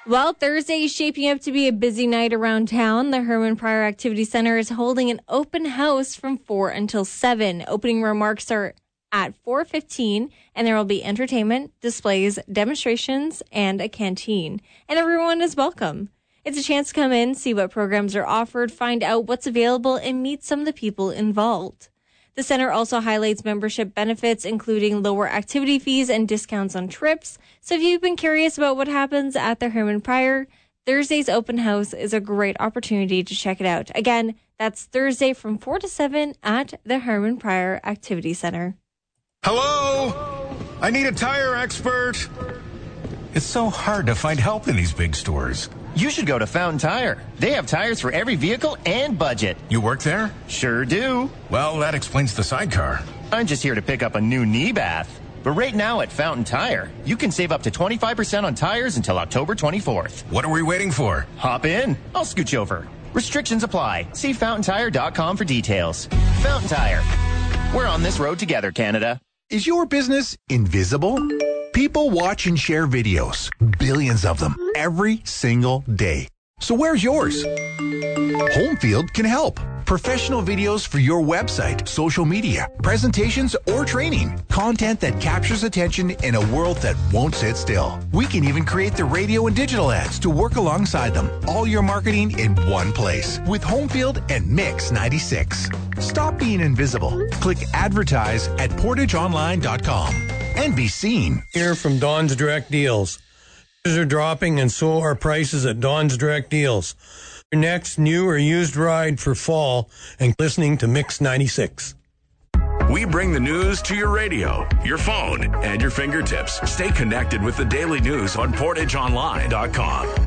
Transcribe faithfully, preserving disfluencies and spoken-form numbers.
Well, Thursday is shaping up to be a busy night around town. The Herman Pryor Activity Center is holding an open house from four until seven. Opening remarks are at four fifteen, and there will be entertainment, displays, demonstrations, and a canteen. And everyone is welcome. It's a chance to come in, see what programs are offered, find out what's available, and meet some of the people involved. The center also highlights membership benefits, including lower activity fees and discounts on trips. So if you've been curious about what happens at the Herman Pryor, Thursday's open house is a great opportunity to check it out. Again, that's Thursday from four to seven at the Herman Pryor Activity Center. Hello? I need a tire expert. It's so hard to find help in these big stores. You should go to Fountain Tire. They have tires for every vehicle and budget. You work there? Sure do. Well, that explains the sidecar. I'm just here to pick up a new knee bath. But right now at Fountain Tire, you can save up to twenty-five percent on tires until October twenty-fourth. What are we waiting for? Hop in. I'll scooch over. Restrictions apply. See fountain tire dot com for details. Fountain Tire. We're on this road together, Canada. Is your business invisible? People watch and share videos, billions of them, every single day. So where's yours? Homefield can help. Professional videos for your website, social media, presentations, or training. Content that captures attention in a world that won't sit still. We can even create the radio and digital ads to work alongside them. All your marketing in one place with Homefield and Mix ninety-six. Stop being invisible. Click advertise at portage online dot com and be seen. Here from Don's Direct Deals. Prices are dropping and so are prices at Don's Direct Deals. Your next new or used ride for fall and listening to Mix ninety-six. We bring the news to your radio, your phone, and your fingertips. Stay connected with the daily news on portage online dot com.